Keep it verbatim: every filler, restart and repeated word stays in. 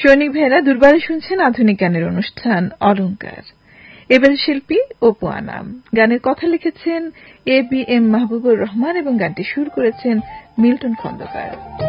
সৈনিক ভাইয়েরা দুর্বারে শুনছেন আধুনিক গানের অনুষ্ঠান অলংকার। এবারে শিল্পী অপু আনাম। গানের কথা লিখেছেন A B M Mahbubur Rahman এবং গানটি সুর করেছেন মিল্টন খন্দকার।